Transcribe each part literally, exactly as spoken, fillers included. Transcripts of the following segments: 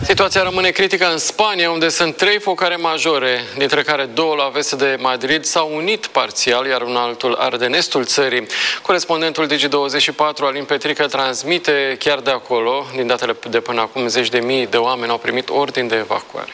Situația rămâne critică în Spania, unde sunt trei focare majore, dintre care două la vest de Madrid s-au unit parțial, iar un altul arde în estul țării. Corespondentul Digi douăzeci și patru, Alin Petrică, transmite chiar de acolo. Din datele de până acum, zeci de mii de oameni au primit ordin de evacuare.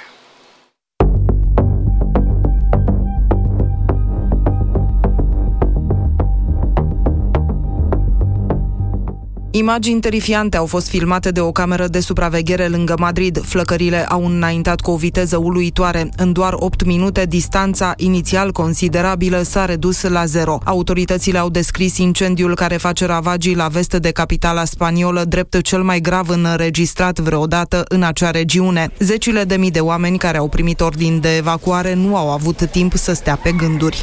Imagini terifiante au fost filmate de o cameră de supraveghere lângă Madrid. Flăcările au înaintat cu o viteză uluitoare. În doar opt minute, distanța inițial considerabilă s-a redus la zero. Autoritățile au descris incendiul care face ravagii la vest de capitala spaniolă drept cel mai grav înregistrat vreodată în acea regiune. Zecile de mii de oameni care au primit ordin de evacuare nu au avut timp să stea pe gânduri.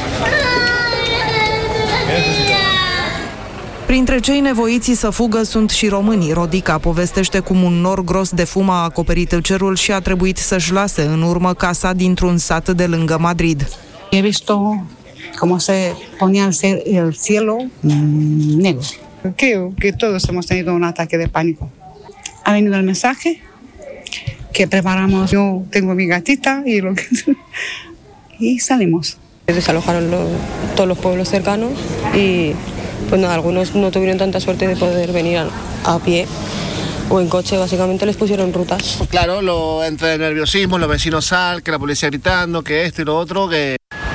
Printre cei nevoiți să fugă sunt și românii. Rodica povestește cum un nor gros de fum a acoperit cerul și a trebuit să-și lase în urmă casa dintr-un sat de lângă Madrid. He visto cómo se ponía el cielo negro. Creo que todos hemos tenido un ataque de pánico. Ha venido el mensaje que preparamos. Yo tengo mi gatita y lo que y salimos. Desalojaron lo, todos los pueblos cercanos y pues nada, algunos no tuvieron tanta suerte de poder venir a, a pie o en coche, básicamente les pusieron rutas. Claro, lo, entre el nerviosismo, los vecinos sal, que la policía gritando, que esto y lo otro, que...